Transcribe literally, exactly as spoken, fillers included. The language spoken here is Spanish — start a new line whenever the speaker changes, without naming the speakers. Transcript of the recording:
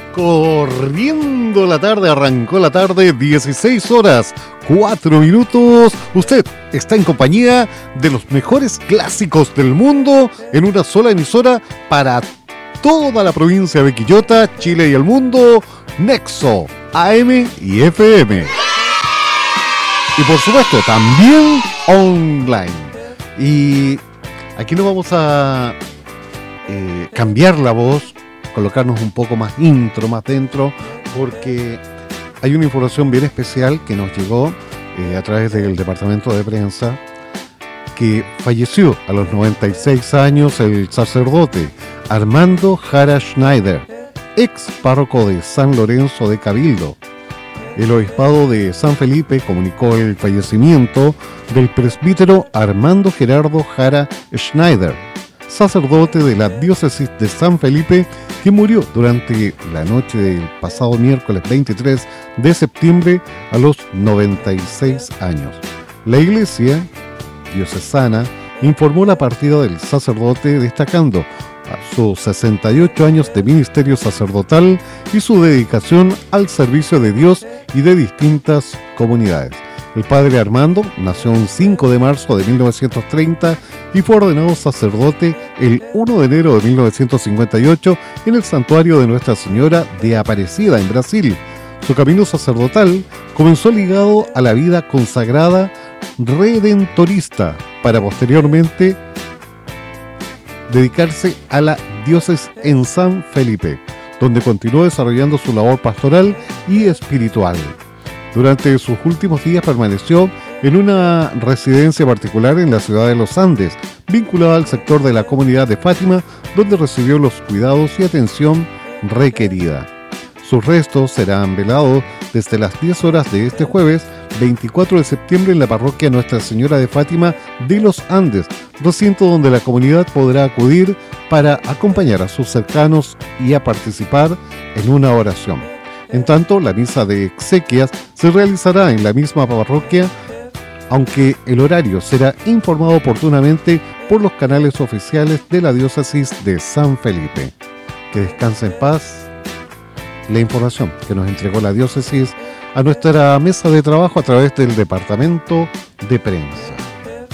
Corriendo la tarde, arrancó la tarde, dieciséis horas, cuatro minutos. Usted está en compañía de los mejores clásicos del mundo en una sola emisora para toda la provincia de Quillota, Chile y el mundo, Nexo, A M y F M. Y por supuesto, también online. Y aquí nos vamos a eh, cambiar la voz, colocarnos un poco más intro, más dentro, porque hay una información bien especial que nos llegó eh, a través del departamento de prensa, que falleció a los noventa y seis años el sacerdote Armando Jara Schneider, ex párroco de San Lorenzo de Cabildo. El obispado de San Felipe comunicó el fallecimiento del presbítero Armando Gerardo Jara Schneider, sacerdote de la diócesis de San Felipe, que murió durante la noche del pasado miércoles veintitrés de septiembre a los noventa y seis años. La iglesia diocesana informó la partida del sacerdote, destacando sus sesenta y ocho años de ministerio sacerdotal y su dedicación al servicio de Dios y de distintas comunidades. El padre Armando nació un cinco de marzo de mil novecientos treinta y fue ordenado sacerdote el primero de enero de mil novecientos cincuenta y ocho en el santuario de Nuestra Señora de Aparecida, en Brasil. Su camino sacerdotal comenzó ligado a la vida consagrada redentorista, para posteriormente dedicarse a la diócesis en San Felipe, donde continuó desarrollando su labor pastoral y espiritual. Durante sus últimos días permaneció en una residencia particular en la ciudad de Los Andes, vinculada al sector de la comunidad de Fátima, donde recibió los cuidados y atención requerida. Sus restos serán velados desde las diez horas de este jueves veinticuatro de septiembre en la parroquia Nuestra Señora de Fátima de Los Andes, recinto donde la comunidad podrá acudir para acompañar a sus cercanos y a participar en una oración. En tanto, la misa de exequias se realizará en la misma parroquia, aunque el horario será informado oportunamente por los canales oficiales de la diócesis de San Felipe. Que descanse en paz. La información que nos entregó la diócesis a nuestra mesa de trabajo a través del departamento de prensa.